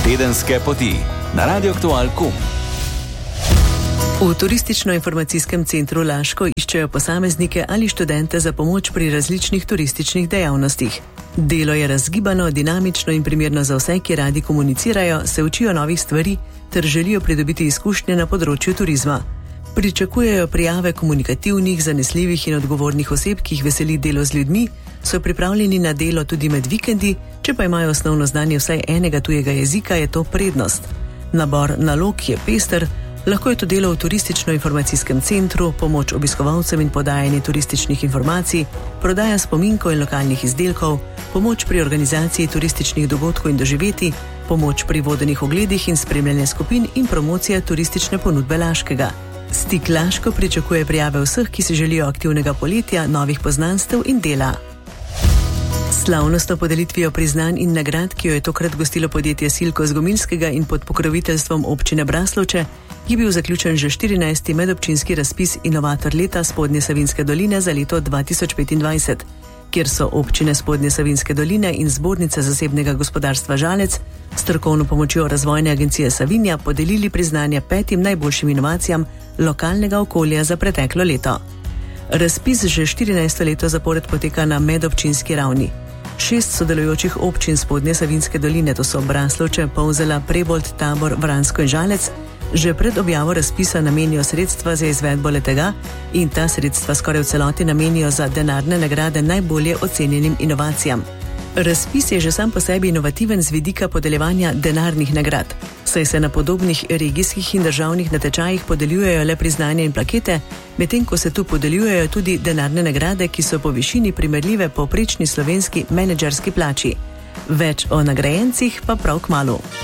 Tedenske poti na Radio Aktual.com. V Turistično-informacijskem centru Laško iščejo posameznike ali študente za pomoč pri različnih turističnih dejavnostih. Delo je razgibano, dinamično in primerno za vse, ki radi komunicirajo, se učijo novih stvari ter želijo pridobiti izkušnje na področju turizma. Pričakujejo prijave komunikativnih, zanesljivih in odgovornih oseb, ki jih veseli delo z ljudmi, so pripravljeni na delo tudi med vikendi, če pa imajo osnovno znanje vsaj enega tujega jezika, je to prednost. Nabor nalog je pester, lahko je to delo v Turistično-informacijskem centru, pomoč obiskovalcem in podajanje turističnih informacij, prodaja spominkov in lokalnih izdelkov, pomoč pri organizaciji turističnih dogodkov in doživetij, pomoč pri vodenih ogledih in spremljanje skupin in promocija turistične ponudbe Laškega. Stik Laško pričakuje prijave vseh, ki si želijo aktivnega poletja, novih poznanstev in dela. Slavnostno podelitvijo priznanj in nagrad, ki jo je tokrat gostilo podjetje Silko z Gomilskega in pod pokroviteljstvom občine Braslovče, je bil zaključen že 14. medobčinski razpis Inovator leta Spodnje Savinjske doline za leto 2025, kjer so občine Spodnje Savinjske doline in Zbornica zasebnega gospodarstva Žalec s strokovno pomočjo Razvojne agencije Savinja podelili priznanja 5 najboljšim inovacijam lokalnega okolja za preteklo leto. Razpis že 14. leto zapored poteka na medobčinski ravni. 6 sodelujočih občin Spodnje Savinjske doline, to so Braslovče, Polzela, Prebold, Tabor, Vransko in Žalec, že pred objavo razpisa namenijo sredstva za izvedbo le-tega in ta sredstva skoraj v celoti namenijo za denarne nagrade najbolje ocenjenim inovacijam. Razpis je že sam po sebi inovativen z vidika podeljevanja denarnih nagrad, saj se na podobnih regijskih in državnih natečajih podeljujejo le priznanja in plakete, medtem ko se tu podeljujejo tudi denarne nagrade, ki so po višini primerljive povprečni slovenski menedžerski plači. Več o nagrajencih pa prav kmalu.